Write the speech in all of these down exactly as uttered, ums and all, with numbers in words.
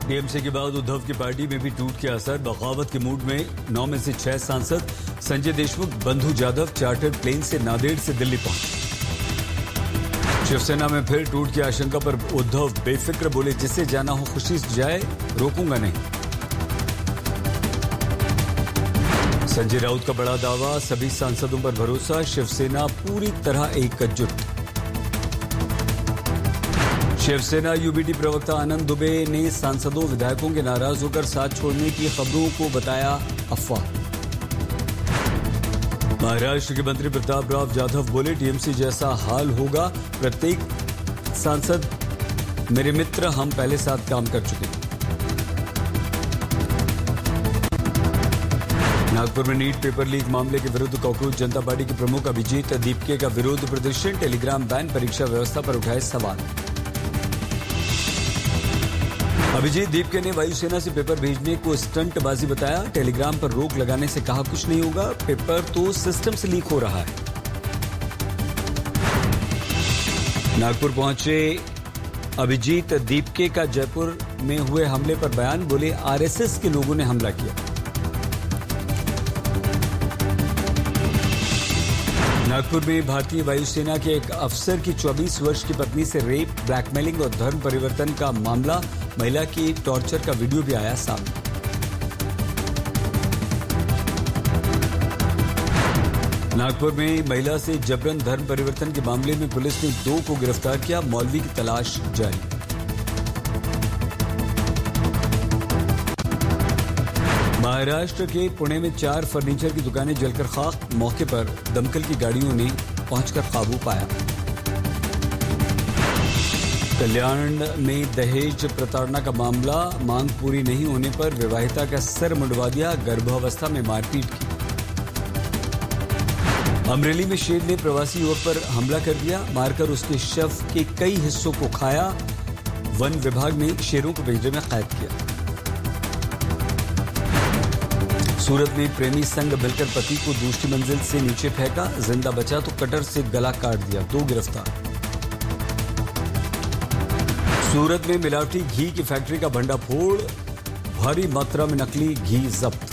TMC के बाद उद्धव की पार्टी में भी टूट के असर। बगावत के मूड में नौ में से छह सांसद। संजय देशमुख, बंधु जाधव चार्टर्ड प्लेन से नांदेड़ से दिल्ली पहुंचे। शिवसेना में फिर टूट की आशंका पर उद्धव बेफिक्र बोले, जिसे जाना हो खुशी से जाए, रोकूंगा नहीं। संजय राउत का बड़ा दावा, सभी सांसदों पर भरोसा, शिवसेना पूरी तरह एकजुट। शिवसेना यूबीटी प्रवक्ता आनंद दुबे ने सांसदों विधायकों के नाराज होकर साथ छोड़ने की खबरों को बताया अफवाह। महाराष्ट्र के मंत्री प्रताप राव जाधव बोले, टीएमसी जैसा हाल होगा। प्रत्येक सांसद मेरे मित्र, हम पहले साथ काम कर चुके हैं। नागपुर में नीट पेपर लीक मामले के विरुद्ध कॉकरोच जनता पार्टी के प्रमुख अभिजीत दीपके का विरोध प्रदर्शन। टेलीग्राम बैन, परीक्षा व्यवस्था पर उठाए सवाल। अभिजीत दीपके ने वायुसेना से पेपर भेजने को स्टंटबाजी बताया। टेलीग्राम पर रोक लगाने से कहा, कुछ नहीं होगा, पेपर तो सिस्टम से लीक हो रहा है। नागपुर पहुंचे अभिजीत दीपके का जयपुर में हुए हमले पर बयान। बोले, आरएसएस के लोगों ने हमला किया। नागपुर में भारतीय वायुसेना के एक अफसर की चौबीस वर्ष की पत्नी से रेप, ब्लैकमेलिंग और धर्म परिवर्तन का मामला। महिला की टॉर्चर का वीडियो भी आया सामने। नागपुर में महिला से जबरन धर्म परिवर्तन के मामले में पुलिस ने दो को गिरफ्तार किया। मौलवी की तलाश जारी। महाराष्ट्र के पुणे में चार फर्नीचर की दुकानें जलकर खाक। मौके पर दमकल की गाड़ियों ने पहुंचकर काबू पाया। कल्याण में दहेज प्रताड़ना का मामला। मांग पूरी नहीं होने पर विवाहिता का सर मुंडवा दिया। गर्भावस्था में मारपीट की। अमरेली में शेर ने प्रवासी युवक पर हमला कर दिया। मारकर उसके शव के कई हिस्सों को खाया। वन विभाग ने शेरों को पिंजरे में कैद किया। सूरत में प्रेमी संग मिलकर पति को दूसरी मंजिल से नीचे फेंका। जिंदा बचा तो कटर से गला काट दिया। दो गिरफ्तार। सूरत में मिलावटी घी की फैक्ट्री का भंडाफोड़। भारी मात्रा में नकली घी जब्त।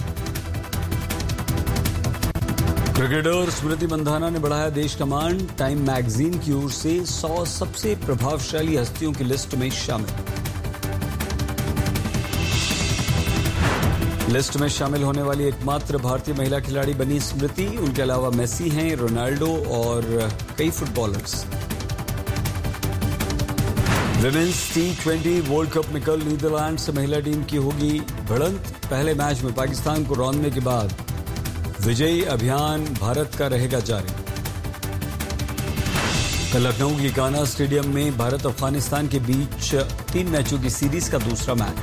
क्रिकेटर स्मृति मंधाना ने बढ़ाया देश का मान। टाइम मैगजीन की ओर से सौ सबसे प्रभावशाली हस्तियों की लिस्ट में शामिल। लिस्ट में शामिल होने वाली एकमात्र भारतीय महिला खिलाड़ी बनी स्मृति। उनके अलावा मेसी हैं, रोनाल्डो और कई footballers. Women's T twenty world cup में कल नीदरलैंड से महिला टीम की होगी भिड़ंत। पहले मैच में पाकिस्तान को रौंदने के बाद विजयी अभियान भारत का रहेगा जारी। कल लखनऊ के कान्हा स्टेडियम में भारत अफगानिस्तान के बीच तीन मैचों की सीरीज का दूसरा मैच।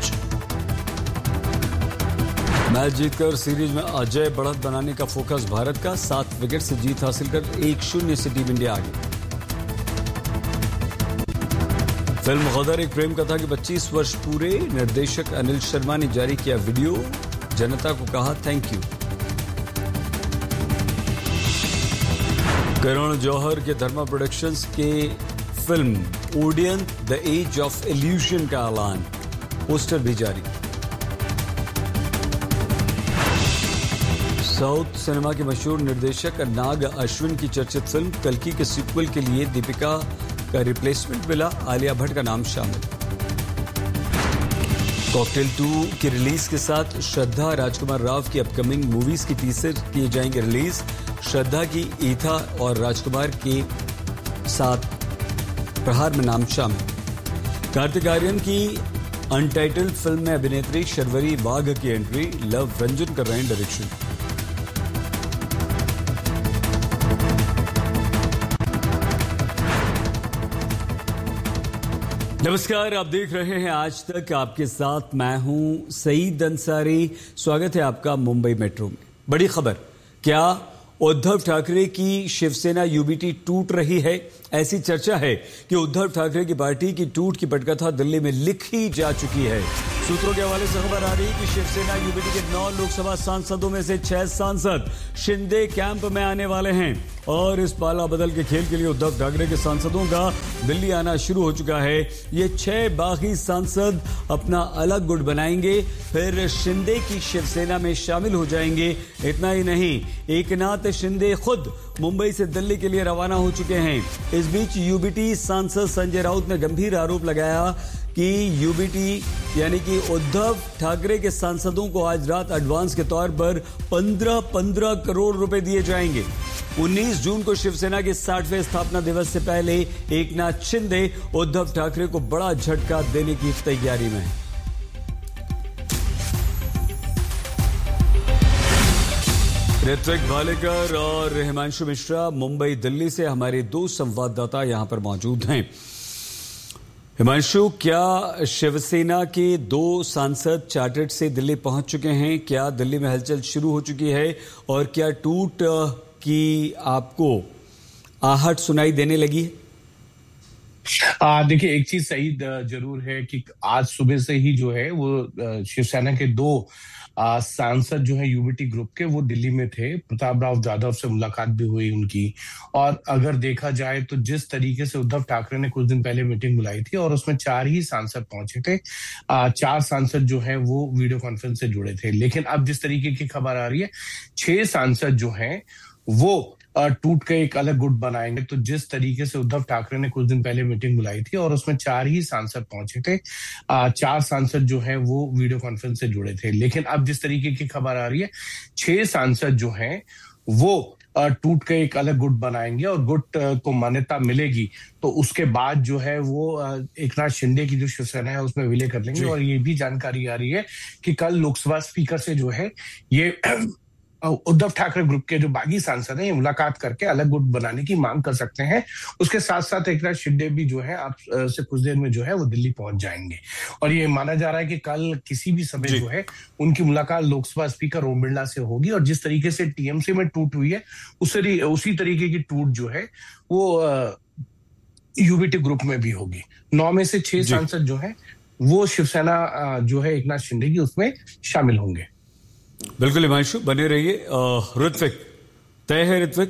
मैच जीतकर सीरीज में अजय बढ़त बनाने का फोकस भारत का। सात विकेट से जीत हासिल कर एक शून्य से टीम इंडिया आगे। फिल्म गदर एक प्रेम कथा के पच्चीस वर्ष पूरे। निर्देशक अनिल शर्मा ने जारी किया वीडियो। जनता को कहा थैंक यू। करण जौहर के धर्मा प्रोडक्शंस के film Odiorne the age of evolution का ऐलान। पोस्टर भी जारी। साउथ सिनेमा के मशहूर निर्देशक नाग अश्विन की चर्चित फिल्म कल्कि के सीक्वल के लिए दीपिका का रिप्लेसमेंट मिला। आलिया भट्ट का नाम शामिल। कॉकटेल टू की रिलीज के साथ श्रद्धा राजकुमार राव की अपकमिंग मूवीज की टीजर किए जाएंगे रिलीज। श्रद्धा की ईथा और राजकुमार के साथ प्रहार में नाम शामिल। कार्तिक आर्यन की अनटाइटल्ड फिल्म में अभिनेत्री शर्वरी वाघ की एंट्री। लव रंजन कर रहे हैं डायरेक्शन। नमस्कार, आप देख रहे हैं आज तक। आपके साथ मैं हूं सईद अंसारी। स्वागत है आपका मुंबई मेट्रो में। बड़ी खबर, क्या उद्धव ठाकरे की शिवसेना यूबीटी टूट रही है? ऐसी चर्चा है कि उद्धव ठाकरे की पार्टी की टूट की पटकथा दिल्ली में लिखी जा चुकी है। सूत्रों के हवाले से खबर आ रही है कि शिवसेना यूबीटी के नौ लोकसभा सांसदों में से छह सांसद शिंदे कैंप में आने वाले हैं और इस पाला बदल के खेल के लिए उद्धव ठाकरे के सांसदों का दिल्ली आना शुरू हो चुका है। ये छह बागी सांसद अपना अलग गुट बनाएंगे, फिर शिंदे की शिवसेना में शामिल हो जाएंगे। इतना ही नहीं, एकनाथ शिंदे खुद मुंबई से दिल्ली के लिए रवाना हो चुके हैं। इस बीच यूबीटी सांसद संजय राउत ने गंभीर आरोप लगाया कि यूबीटी यानी कि उद्धव ठाकरे के सांसदों को आज रात एडवांस के तौर पर पंद्रह पंद्रह करोड़ रुपए दिए जाएंगे। उन्नीस जून को शिवसेना के साठवें स्थापना दिवस से पहले एकनाथ शिंदे उद्धव ठाकरे को बड़ा झटका देने की तैयारी में हैं। ऋत्विक भालेकर और हिमांशु मिश्रा मुंबई दिल्ली से हमारे दो संवाददाता यहां पर मौजूद हैं। हिमांशु, क्या शिवसेना के दो सांसद चार्टर्ड से दिल्ली पहुंच चुके हैं? क्या दिल्ली में हलचल शुरू हो चुकी है और क्या टूट की आपको आहट सुनाई देने लगी है? देखिए, एक चीज सही जरूर है कि आज सुबह से ही जो है वो शिवसेना के दो सांसद जो है यूबीटी ग्रुप के वो दिल्ली में थे। प्रताप राव जाधव से मुलाकात भी हुई उनकी। और अगर देखा जाए तो जिस तरीके से उद्धव ठाकरे ने कुछ दिन पहले मीटिंग बुलाई थी और उसमें चार ही सांसद पहुंचे थे, चार सांसद जो है वो वीडियो कॉन्फ्रेंस से जुड़े थे। लेकिन अब जिस तरीके की खबर आ रही है, छह सांसद जो हैं वो टूट के एक अलग गुट बनाएंगे। तो जिस तरीके से उद्धव ठाकरे ने कुछ दिन पहले मीटिंग बुलाई थी और उसमें चार ही सांसद पहुंचे थे, चार सांसद जो है वो वीडियो कॉन्फ्रेंस से जुड़े थे। लेकिन अब जिस तरीके की खबर आ रही है, छह सांसद जो हैं वो टूट के एक अलग गुट बनाएंगे और गुट को मान्यता मिलेगी तो उसके बाद जो है वो एकनाथ शिंदे की जो शिवसेना है उसमें विलय कर लेंगे। और ये भी जानकारी आ रही है कि कल लोकसभा स्पीकर से जो है ये उद्धव ठाकरे ग्रुप के जो बागी सांसद हैं ये मुलाकात करके अलग गुट बनाने की मांग कर सकते हैं। उसके साथ साथ एकनाथ शिंदे भी जो है आप से कुछ देर में जो है वो दिल्ली पहुंच जाएंगे और ये माना जा रहा है कि कल किसी भी समय जो है उनकी मुलाकात लोकसभा स्पीकर ओम बिरला से होगी। और जिस तरीके से टीएमसी में टूट हुई है उससे उसी तरीके की टूट जो है वो यूबीटी ग्रुप में भी होगी। नौ में से छह सांसद जो है वो शिवसेना जो है एकनाथ शिंदे की उसमें शामिल होंगे। बिल्कुल हिमांशु, बने रहिए। ऋत्विक, तय है ऋत्विक?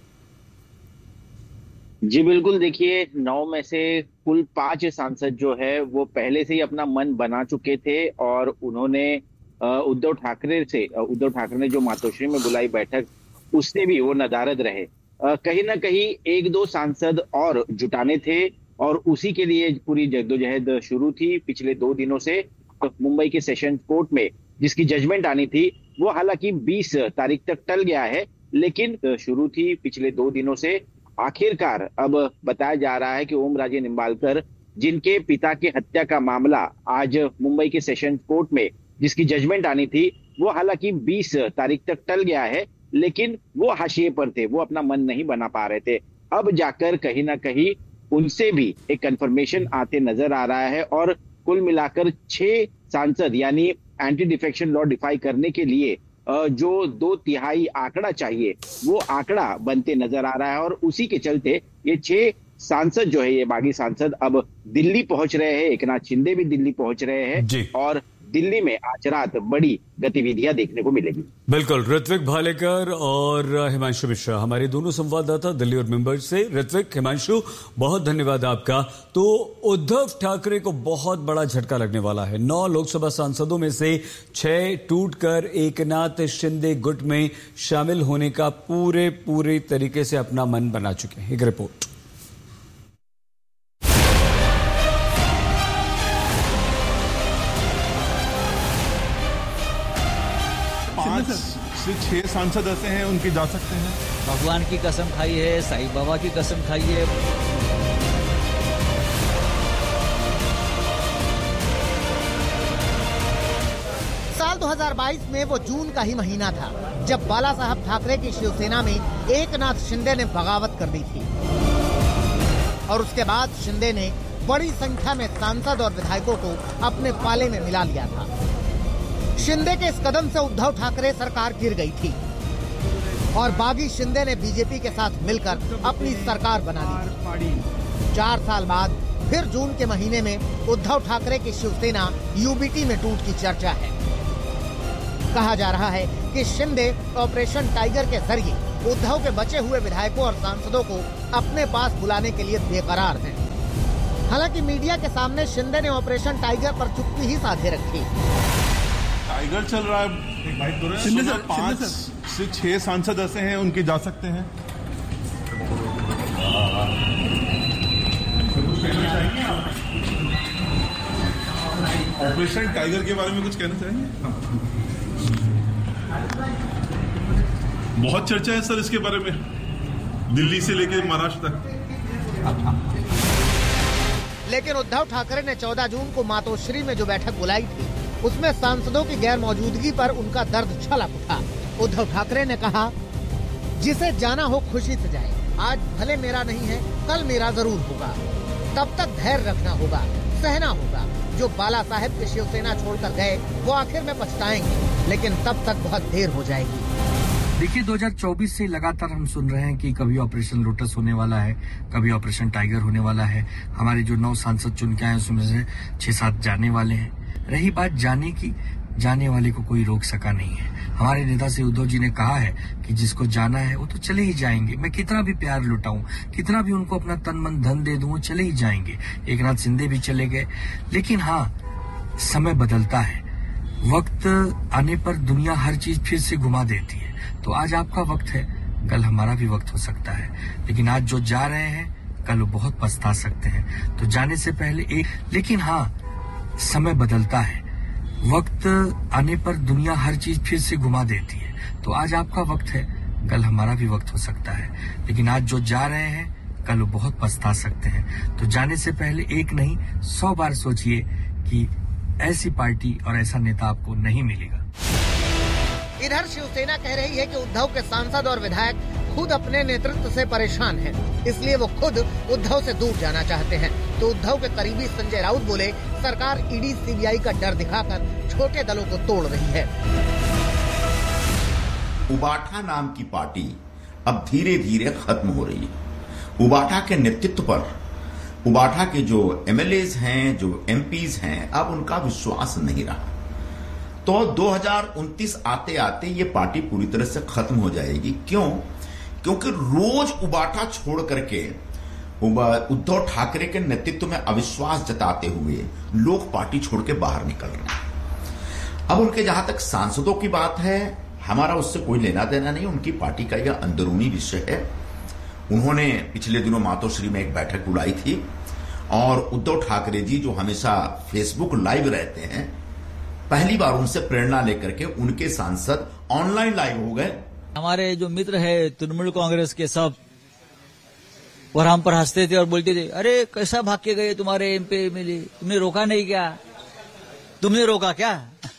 जी बिल्कुल, देखिए नौ में से कुल पांच सांसद जो है वो पहले से ही अपना मन बना चुके थे और उन्होंने उद्धव ठाकरे से उद्धव ठाकरे ने जो मातोश्री में बुलाई बैठक उससे भी वो नदारद रहे। कहीं ना कहीं एक दो सांसद और जुटाने थे और उसी के लिए पूरी जद्दोजहद शुरू थी पिछले दो दिनों से। मुंबई के सेशन कोर्ट में जिसकी जजमेंट आनी थी वो हालांकि बीस तारीख तक टल गया है, लेकिन शुरू थी पिछले दो दिनों से। आखिरकार अब बताया जा रहा है कि ओम राजे निंबालकर, जिनके पिता के हत्या का मामला आज मुंबई के सेशन कोर्ट में जिसकी जजमेंट आनी थी वो हालांकि बीस तारीख तक टल गया है, लेकिन वो हाशिए पर थे, वो अपना मन नहीं बना पा रहे थे। अब जाकर कहीं ना कहीं उनसे भी एक कंफर्मेशन आते नजर आ रहा है और कुल मिलाकर छह सांसद यानी एंटी डिफेक्शन लॉ डिफाई करने के लिए जो दो तिहाई आंकड़ा चाहिए वो आंकड़ा बनते नजर आ रहा है। और उसी के चलते ये छह सांसद जो है, ये बागी सांसद अब दिल्ली पहुंच रहे हैं। एकनाथ शिंदे भी दिल्ली पहुंच रहे हैं और दिल्ली में आज रात बड़ी गतिविधियां देखने को मिलेगी। बिल्कुल, ऋत्विक भालेकर और हिमांशु मिश्रा हमारे दोनों संवाददाता दिल्ली और मुंबई से। ऋत्विक, हिमांशु, बहुत धन्यवाद आपका। तो उद्धव ठाकरे को बहुत बड़ा झटका लगने वाला है। नौ लोकसभा सांसदों में से छह टूटकर एकनाथ शिंदे गुट में शामिल होने का पूरे पूरे तरीके से अपना मन बना चुके हैं। एक रिपोर्ट। पांच से छह सांसद ऐसे हैं उनके जा सकते हैं। भगवान की कसम खाई है, साईं बाबा की कसम खाई है। साल दो हज़ार बाईस में वो जून का ही महीना था जब बाला साहब ठाकरे की शिवसेना में एकनाथ शिंदे ने बगावत कर दी थी और उसके बाद शिंदे ने बड़ी संख्या में सांसद और विधायकों को अपने पाले में मिला लिया था। शिंदे के इस कदम से उद्धव ठाकरे सरकार गिर गई थी और बागी शिंदे ने बीजेपी के साथ मिलकर अपनी सरकार बना ली। चार साल बाद फिर जून के महीने में उद्धव ठाकरे की शिवसेना यूबीटी में टूट की चर्चा है। कहा जा रहा है कि शिंदे ऑपरेशन टाइगर के जरिए उद्धव के बचे हुए विधायकों और सांसदों को अपने पास बुलाने के लिए बेकरार हैं। हालांकि मीडिया के सामने शिंदे ने ऑपरेशन टाइगर पर चुप्पी ही साधे रखी। टाइगर चल रहा है, शिंदे सर पांच से छह सांसद ऐसे हैं उनके जा सकते हैं। ऑपरेशन टाइगर के बारे में कुछ कहना चाहेंगे? बहुत चर्चा है सर इसके बारे में, दिल्ली से लेकर महाराष्ट्र तक। लेकिन उद्धव ठाकरे ने चौदह जून को मातोश्री में जो बैठक बुलाई थी, उसमें सांसदों की गैर मौजूदगी पर उनका दर्द छलक उठा। उद्धव ठाकरे ने कहा, जिसे जाना हो खुशी से जाए, आज भले मेरा नहीं है, कल मेरा जरूर होगा। तब तक धैर्य रखना होगा, सहना होगा। जो बाला साहेब की शिवसेना छोड़कर गए वो आखिर में पछताएंगे, लेकिन तब तक बहुत देर हो जाएगी। देखिए, दो हज़ार चौबीस से लगातार हम सुन रहे हैं कि कभी ऑपरेशन लोटस होने वाला है, कभी ऑपरेशन टाइगर होने वाला है। हमारे जो नौ सांसद चुन के आए उसमें से छह सात जाने वाले हैं। रही बात जाने की, जाने वाले को कोई रोक सका नहीं है। हमारे नेता से उद्धव जी ने कहा है कि जिसको जाना है वो तो चले ही जाएंगे। मैं कितना भी प्यार लुटाऊं, कितना भी उनको अपना तन मन धन दे दूं, वो चले ही जाएंगे। एक नाथ शिंदे भी चले गए। लेकिन हाँ, समय बदलता है। वक्त आने पर दुनिया हर चीज फिर से घुमा देती है। तो आज आपका वक्त है, कल हमारा भी वक्त हो सकता है। लेकिन आज जो जा रहे हैं, कल वो बहुत पछता सकते हैं। तो जाने से पहले एक, लेकिन हाँ, समय बदलता है। वक्त आने पर दुनिया हर चीज फिर से घुमा देती है। तो आज आपका वक्त है, कल हमारा भी वक्त हो सकता है। लेकिन आज जो जा रहे हैं, कल वो बहुत पछता सकते हैं। तो जाने से पहले एक नहीं, सौ बार सोचिए कि ऐसी पार्टी और ऐसा नेता आपको नहीं मिलेगा। इधर शिवसेना कह रही है कि उद्धव के सांसद और विधायक खुद अपने नेतृत्व से परेशान हैं, इसलिए वो खुद उद्धव से दूर जाना चाहते हैं। तो उद्धव के करीबी संजय राउत बोले, सरकार ईडी सीबीआई का डर दिखाकर छोटे दलों को तोड़ रही है। उबाठा नाम की पार्टी अब धीरे धीरे खत्म हो रही है। उबाठा के नेतृत्व पर उबाठा के जो एमएलएज हैं, जो एमपीज हैं, अब उनका विश्वास नहीं रहा। तो दो हज़ार उनतीस आते आते ये पार्टी पूरी तरह से खत्म हो जाएगी। क्यों? क्योंकि रोज उबाठा छोड़ करके उद्धव ठाकरे के नेतृत्व में अविश्वास जताते हुए लोग पार्टी छोड़ के बाहर निकल रहे हैं। अब उनके जहां तक सांसदों की बात है, हमारा उससे कोई लेना देना नहीं। उनकी पार्टी का यह अंदरूनी विषय है। उन्होंने पिछले दिनों मातोश्री में एक बैठक बुलाई थी और उद्धव ठाकरे जी जो हमेशा फेसबुक लाइव रहते हैं, पहली बार उनसे प्रेरणा लेकर के उनके सांसद ऑनलाइन लाइव हो गए। हमारे जो मित्र है तृणमूल कांग्रेस के सब, और हम पर हंसते थे और बोलते थे, अरे कैसा भाग के गए तुम्हारे एमपी एमएलए, तुमने रोका नहीं क्या? तुमने रोका क्या?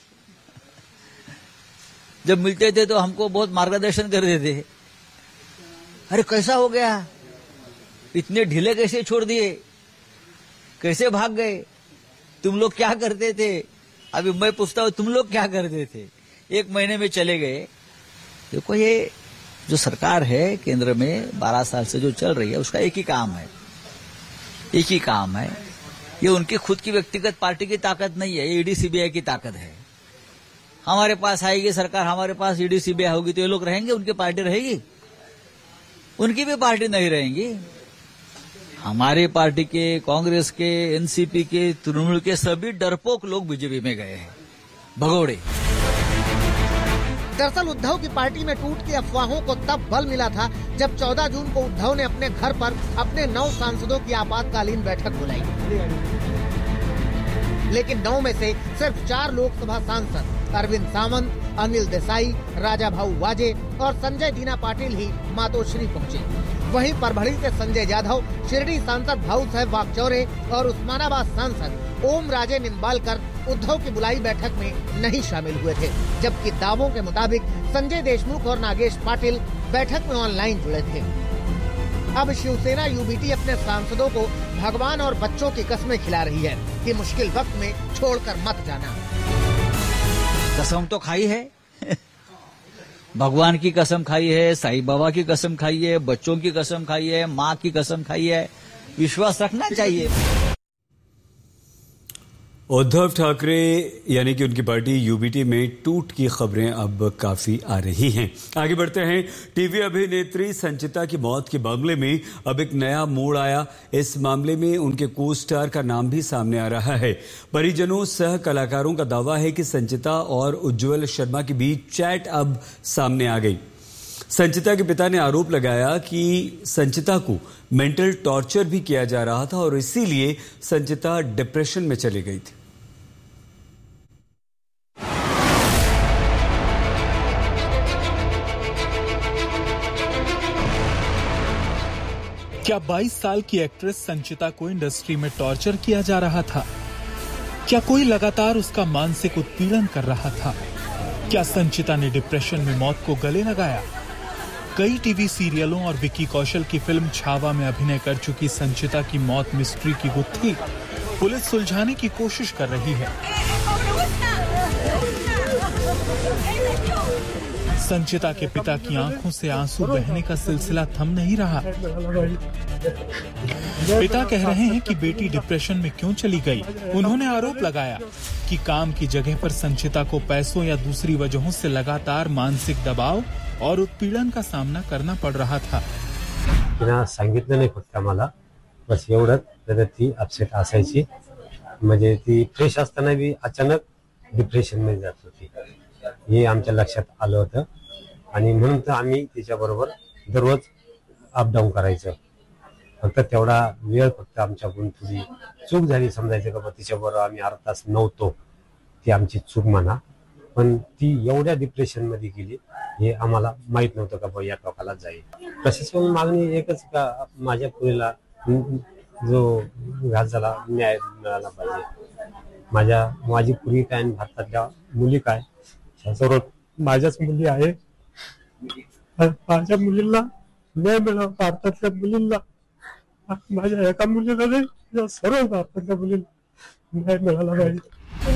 जब मिलते थे तो हमको बहुत मार्गदर्शन करते थे। अरे कैसा हो गया, इतने ढीले कैसे छोड़ दिए, कैसे भाग गए, तुम लोग क्या करते थे? अभी मैं पूछता हूं, तुम लोग क्या करते थे? एक महीने में चले गए। देखो, ये जो सरकार है केंद्र में बारह साल से जो चल रही है, उसका एक ही काम है, एक ही काम है। ये उनकी खुद की व्यक्तिगत पार्टी की ताकत नहीं है, ये ईडी सीबीआई की ताकत है। हमारे पास आएगी सरकार, हमारे पास ईडी सीबीआई होगी तो ये लोग रहेंगे, उनकी पार्टी रहेगी? उनकी भी पार्टी नहीं रहेंगी। हमारी पार्टी के, कांग्रेस के, एनसीपी के, तृणमूल के सभी डरपोक लोग बीजेपी में गए हैं, भगोड़े। दरअसल उद्धव की पार्टी में टूट की अफवाहों को तब बल मिला था जब चौदह जून को उद्धव ने अपने घर पर अपने नौ सांसदों की आपातकालीन बैठक बुलाई। लेकिन नौ में से सिर्फ चार लोकसभा सांसद अरविंद सावंत, अनिल देसाई, राजा भाऊ वाजे और संजय दीना पाटिल ही मातोश्री पहुंचे। वहीं परभणी से संजय यादव, शिरडी सांसद भाऊ साहब वाकचौरे और उस्मानाबाद सांसद ओम राजे निम्बालकर उद्धव की बुलाई बैठक में नहीं शामिल हुए थे। जबकि दावों के मुताबिक संजय देशमुख और नागेश पाटिल बैठक में ऑनलाइन जुड़े थे। अब शिवसेना यूबीटी अपने सांसदों को भगवान और बच्चों की कस्में खिला रही है कि मुश्किल वक्त में छोड़कर मत जाना। कसम तो खाई है, भगवान की कसम खाई है, साईं बाबा की कसम खाई है, बच्चों की कसम खाई है, माँ की कसम खाई है। विश्वास रखना चाहिए। उद्धव ठाकरे यानी कि उनकी पार्टी यूबीटी में टूट की खबरें अब काफी आ रही हैं। आगे बढ़ते हैं। टीवी अभिनेत्री संचिता की मौत के मामले में अब एक नया मोड़ आया। इस मामले में उनके को स्टार का नाम भी सामने आ रहा है। परिजनों सह कलाकारों का दावा है कि संचिता और उज्ज्वल शर्मा के बीच चैट अब सामने आ गई। संचिता के पिता ने आरोप लगाया कि संचिता को मेंटल टॉर्चर भी किया जा रहा था और इसीलिए संचिता डिप्रेशन में चली गई थी। क्या बाईस साल की एक्ट्रेस संचिता को इंडस्ट्री में टॉर्चर किया जा रहा था? क्या कोई लगातार उसका मानसिक उत्पीड़न कर रहा था? क्या संचिता ने डिप्रेशन में मौत को गले लगाया? कई टीवी सीरियलों और विक्की कौशल की फिल्म छावा में अभिनय कर चुकी संचिता की मौत मिस्ट्री की गुत्थी पुलिस सुलझाने की कोशिश कर रही है। संचिता के पिता की आंखों से आंसू बहने का सिलसिला थम नहीं रहा। पिता कह रहे हैं कि बेटी डिप्रेशन में क्यों चली गई। उन्होंने आरोप लगाया कि काम की जगह पर संचिता को पैसों या दूसरी वजहों से लगातार मानसिक दबाव और उत्पीड़न का सामना करना पड़ रहा था। सांगितलं नाही फक्त आम्हाला, बस एवढंच. तर ती अपसेट असायची, म्हणजे ती फ्रेश असताना बी अचानक डिप्रेशन मध्ये जात होती. हे आमच्या लक्षात आलं होतं आणि म्हणून तर आम्ही तिच्याबरोबर दररोज अप डाऊन करायचं. फक्त तेवढा वेळ फक्त आमच्याकडून थोडी चूक झाली समजायचं का तिच्याबरोबर आम्ही अर्धा तास नव्हतो, ती आमची चूक म्हणा. पण ती एवढ्या डिप्रेशन मध्ये गेली हे आम्हाला माहित नव्हतं का या टोकाला जाईल. प्रशासन मागणी एकच का माझ्या पुरीला जो घात झाला न्याय मिळाला पाहिजे. माझ्या माझी पुरी काय भारतातल्या मुली काय सर्व माझ्याच मुली आहे. माझ्या मुलीला न्याय मिळावा, भारतातल्या मुलींना, माझ्या एका मुलीला नाही सर्व भारतातल्या मुलींना न्याय मिळाला पाहिजे.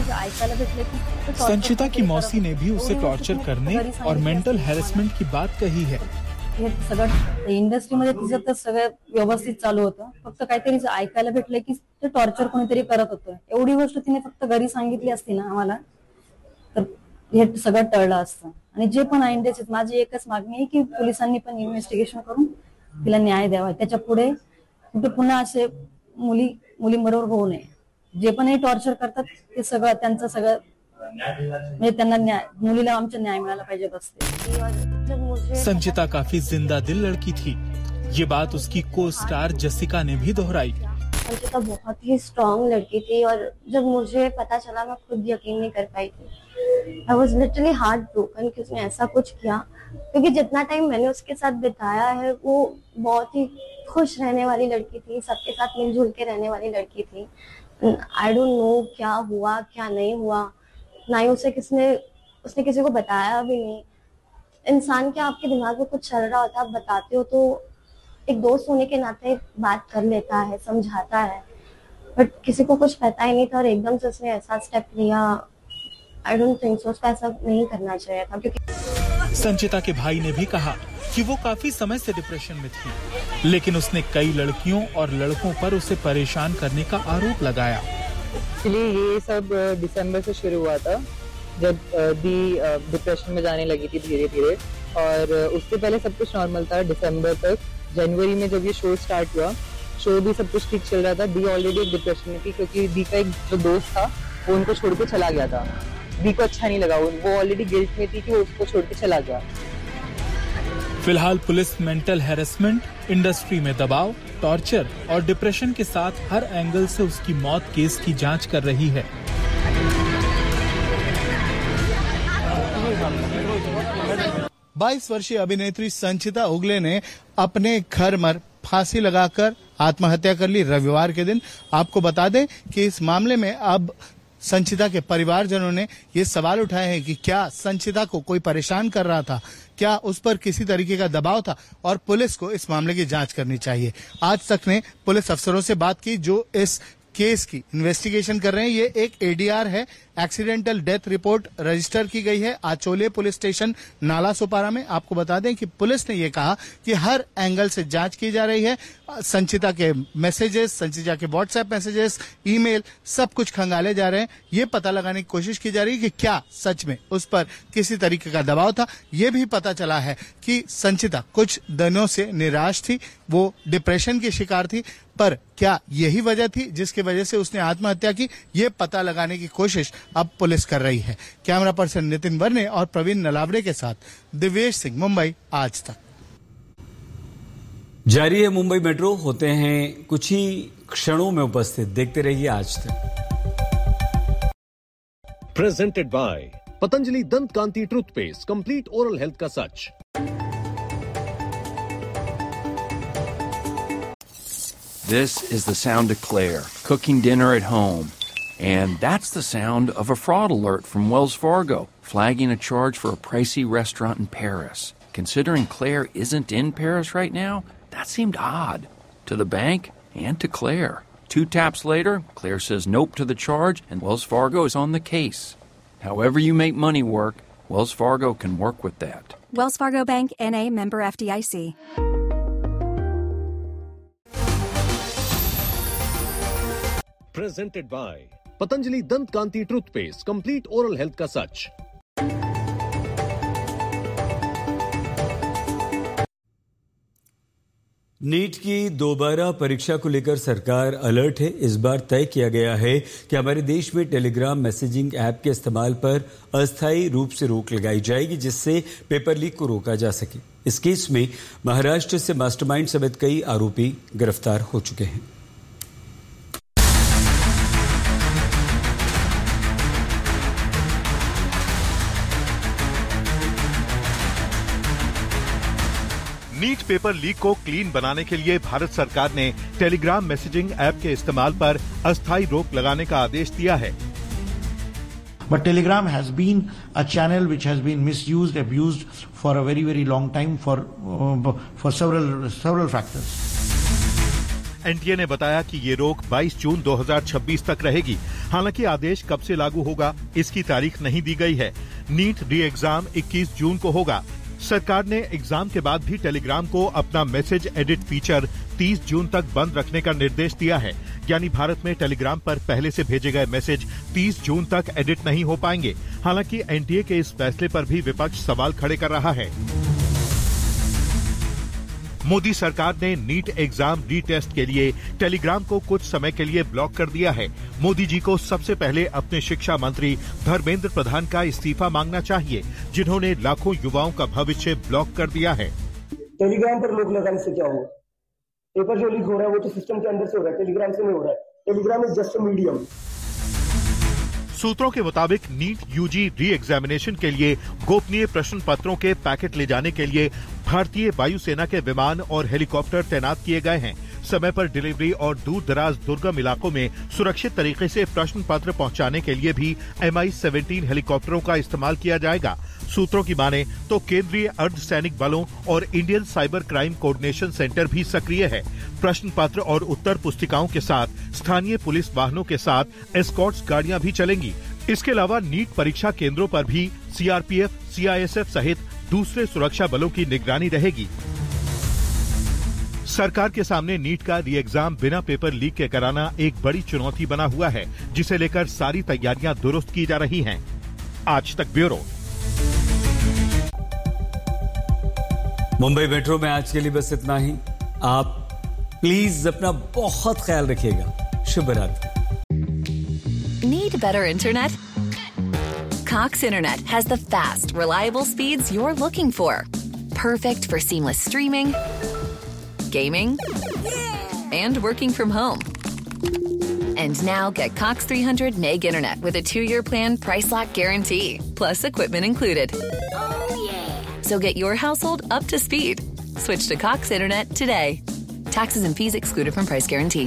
संचिता की मौसी ने भी उसे टॉर्चर करने और मेंटल हैरेसमेंट की बात कही है. हे सगळं इंडस्ट्रीमध्ये तिचं तर सगळं व्यवस्थित चालू होतं. फक्त काहीतरी ऐकायला भेटलं की ते टॉर्चर कोणीतरी करत होतं. एवढी गोष्ट तिने फक्त घरी सांगितली असती ना आम्हाला तर हे सगळं टळलं असतं. आणि जे पण आहे त्याच्यात माझी एकच मागणी आहे की पोलिसांनी पण इन्व्हेस्टिगेशन करून तिला न्याय द्यावा. त्याच्या पुढे कुठे पुन्हा असे मुली मुलींबरोबर होऊ नये. जे पण हे टॉर्चर करतात ते सगळं त्यांचं सगळं म्हणजे त्यांना न्याय, मुलीला आमचा न्याय मिळाला पाहिजे बस. संचिता काफी जिंदा दिल लड़की थी. ये बात उसकी को स्टार जसिका ने भी दोहराई. संचिता बहुत ही स्ट्रॉन्ग लड़की थी और जब मुझे पता चला मैं खुद यकीन नहीं कर पाई थी. I was literally heart broken कि उसने ऐसा कुछ किया, क्योंकि जितना टाइम मैंने उसके साथ बिताया है वो बहुत ही खुश रहने वाली लड़की थी, सबके साथ मिलजुल के रहने वाली लड़की थी. आई डोंट नो क्या हुआ क्या नहीं हुआ, ना ही उसे किसने उसने किसी को बताया भी नहीं. इंसान क्या आपके दिमाग में कुछ चल रहा होता है, आप बताते हो तो एक दोस्त होने के नाते बात कर लेता है, समझाता है, बट किसी को कुछ पता ही नहीं था और एकदम से उसने ऐसा स्टेप लिया. आई डोंट थिंक सो, उसको ऐसा नहीं करना चाहिए था. क्योंकि संचिता के भाई ने भी कहा कि वो काफी समय से डिप्रेशन में थी, लेकिन उसने कई लड़कियों और लड़कों पर उसे परेशान करने का आरोप लगाया. एक्चुअली ये सब दिसंबर से शुरू हुआ था जब दी डिप्रेशन में जाने लगी थी धीरे धीरे, और उससे पहले सब कुछ नॉर्मल था दिसंबर तक. जनवरी में जब ये शो स्टार्ट हुआ, शो भी सब कुछ ठीक चल रहा था. दी ऑलरेडी एक डिप्रेशन में थी क्योंकि दी का एक जो दोस्त था वो उनको छोड़ के चला गया था. दी को अच्छा नहीं लगा, वो ऑलरेडी गिल्ट में थी कि वो उसको छोड़ के चला गया. फिलहाल पुलिस मेंटल हैरेसमेंट, इंडस्ट्री में दबाव, टॉर्चर और डिप्रेशन के साथ हर एंगल से उसकी मौत केस की जांच कर रही है. बाईस वर्षीय अभिनेत्री संचिता उगले ने अपने घर में फांसी लगाकर आत्महत्या कर ली रविवार के दिन. आपको बता दें कि इस मामले में अब संचिता के परिवारजनों ने ये सवाल उठाए हैं कि क्या संचिता को कोई परेशान कर रहा था, क्या उस पर किसी तरीके का दबाव था, और पुलिस को इस मामले की जांच करनी चाहिए. आज तक ने पुलिस अफसरों से बात की जो इस केस की इन्वेस्टिगेशन कर रहे हैं। ये एक एडीआर है, एक्सीडेंटल डेथ रिपोर्ट रजिस्टर की गई है आचोले पुलिस स्टेशन नाला सोपारा में। आपको बता दें कि पुलिस ने ये कहा कि हर एंगल से जांच की जा रही है। संचिता के मैसेजेस, संचिता के व्हाट्सएप मैसेजेस, ईमेल, सब कुछ खंगाले जा रहे हैं। ये पता लगाने की कोशिश की जा रही है कि क्या सच में उस पर किसी तरीके का दबाव था। ये भी पता चला है कि संचिता कुछ दिनों से निराश थी, वो डिप्रेशन की शिकार थी, पर क्या यही वजह थी जिसकी वजह से उसने आत्महत्या की, ये पता लगाने की कोशिश अब पुलिस कर रही है। कैमरा पर्सन नितिन वर्ने और प्रवीण नलावड़े के साथ दिव्येश सिंह, मुंबई आज तक। जारी है मुंबई मेट्रो, होते हैं कुछ ही क्षणों में उपस्थित, देखते रहिए आज तक। प्रेजेंटेड बाय पतंजलि दंत कांति टूथपेस्ट, कंप्लीट ओरल हेल्थ का सच। This is the sound of Claire cooking dinner at home. And that's the sound of a fraud alert from Wells Fargo, flagging a charge for a pricey restaurant in Paris. Considering Claire isn't in Paris right now, that seemed odd to the bank and to Claire. Two taps later, Claire says nope to the charge and Wells Fargo is on the case. However you make money work, Wells Fargo can work with that. Wells Fargo Bank, N A, member F D I C. Presented by Patanjali दंत कांति toothpaste, complete oral health का सच। NEET की दोबारा परीक्षा को लेकर सरकार alert है। इस बार तय किया गया है कि हमारे देश में टेलीग्राम मैसेजिंग ऐप के इस्तेमाल पर अस्थायी रूप से रोक लगाई जाएगी, जिससे पेपर लीक को रोका जा सके। इस केस में महाराष्ट्र से मास्टरमाइंड समेत कई आरोपी गिरफ्तार हो चुके हैं। नीट पेपर लीक को क्लीन बनाने के लिए भारत सरकार ने टेलीग्राम मैसेजिंग ऐप के इस्तेमाल पर अस्थायी रोक लगाने का आदेश दिया है। But Telegram has been a channel which has been misused, abused for a very, very long time for uh, for several several factors. NTA ने बताया कि ये रोक बाईस जून दो हज़ार छब्बीस तक रहेगी। हालांकि आदेश कब से लागू होगा, इसकी तारीख नहीं दी गई है। नीट री एग्जाम इक्कीस जून को होगा। सरकार ने एग्जाम के बाद भी टेलीग्राम को अपना मैसेज एडिट फीचर तीस जून तक बंद रखने का निर्देश दिया है। यानी भारत में टेलीग्राम पर पहले से भेजे गए मैसेज तीस जून तक एडिट नहीं हो पाएंगे। हालांकि एनटीए के इस फैसले पर भी विपक्ष सवाल खड़े कर रहा है। मोदी सरकार ने नीट एग्जाम रीटेस्ट के लिए टेलीग्राम को कुछ समय के लिए ब्लॉक कर दिया है। मोदी जी को सबसे पहले अपने शिक्षा मंत्री धर्मेंद्र प्रधान का इस्तीफा मांगना चाहिए, जिन्होंने लाखों युवाओं का भविष्य ब्लॉक कर दिया है। टेलीग्राम पर रोक लगाने से क्या होगा? पेपर जो लीक हो रहा है वो तो सिस्टम के अंदर से हो रहा है, टेलीग्राम से नहीं हो रहा है। Telegram is just a medium. सूत्रों के मुताबिक नीट यूजी री एग्जामिनेशन के लिए गोपनीय प्रश्न पत्रों के पैकेट ले जाने के लिए भारतीय वायुसेना के विमान और हेलीकॉप्टर तैनात किए गए हैं। समय पर डिलीवरी और दूर दराज दुर्गम इलाकों में सुरक्षित तरीके से प्रश्न पत्र पहुंचाने के लिए भी एम आई सेवनटीन हेलीकॉप्टरों का इस्तेमाल किया जाएगा। सूत्रों की माने तो केंद्रीय अर्धसैनिक बलों और Indian cyber crime coordination centre भी सक्रिय है। प्रश्न पत्र और उत्तर पुस्तिकाओं के साथ स्थानीय पुलिस वाहनों के साथ एस्कॉर्ट्स गाड़ियां भी चलेंगी। इसके अलावा नीट परीक्षा केंद्रों पर भी सीआरपीएफ, सीआईएसएफ सहित दूसरे सुरक्षा बलों की निगरानी रहेगी। सरकार के सामने नीट का री एग्जाम बिना पेपर लीक के कराना एक बड़ी चुनौती बना हुआ है, जिसे लेकर सारी तैयारियां दुरुस्त की जा रही हैं। आज तक ब्यूरो। मुंबई मेट्रो में आज के लिए बस इतना ही। आप प्लीज अपना बहुत ख्याल रखिएगा। शुभ रात्रि। Need better internet? Cox Internet has the fast, reliable speeds you're looking for. Perfect for seamless streaming, gaming, and working from home. And now get Cox three hundred meg internet with a two-year plan price lock guarantee, plus equipment included. Oh yeah! So get your household up to speed. Switch to Cox Internet today. Taxes and fees excluded from price guarantee.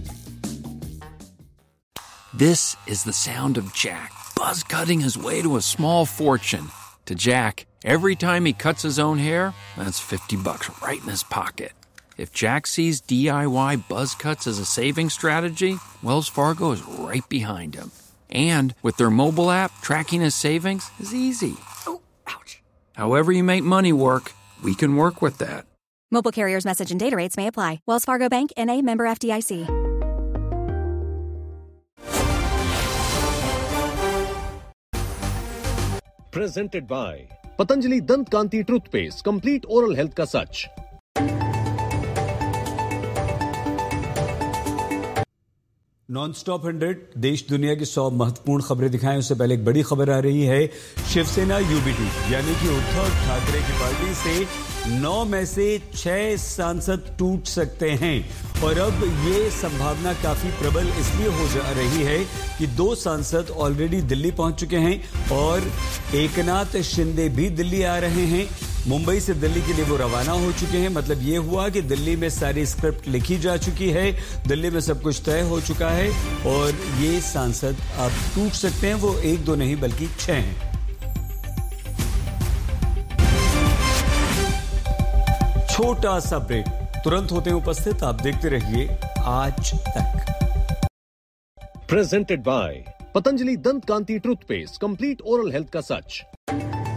This is the sound of Jack buzz cutting his way to a small fortune. To Jack, every time he cuts his own hair, that's fifty bucks right in his pocket. If Jack sees D I Y buzz cuts as a saving strategy, Wells Fargo is right behind him. And with their mobile app, tracking his savings is easy. Oh, ouch. However you make money work, we can work with that. Mobile carriers' message and data rates may apply. Wells Fargo Bank, N A, member F D I C. Presented by Patanjali Dant Kanti Toothpaste, complete oral health ka sach. Non stop hundred देश दुनिया की सौ महत्वपूर्ण खबरें दिखाएं। उससे पहले एक बड़ी खबर आ रही है। शिवसेना यूबीटी यानी कि उद्धव ठाकरे की पार्टी से नौ में से छह सांसद टूट सकते हैं और अब ये संभावना काफी प्रबल इसलिए हो जा रही है कि दो सांसद ऑलरेडी दिल्ली पहुंच चुके हैं और एकनाथ शिंदे भी दिल्ली आ रहे हैं। मुंबई से दिल्ली के लिए वो रवाना हो चुके हैं। मतलब ये हुआ कि दिल्ली में सारी स्क्रिप्ट लिखी जा चुकी है, दिल्ली में सब कुछ तय हो चुका है और ये सांसद अब टूट सकते हैं। वो एक दो नहीं बल्कि छह हैं। छोटा सा ब्रेक, तुरंत होते हैं उपस्थित। आप देखते रहिए आज तक। Presented by Patanjali Dant Kanti Toothpaste, complete oral health ka sach.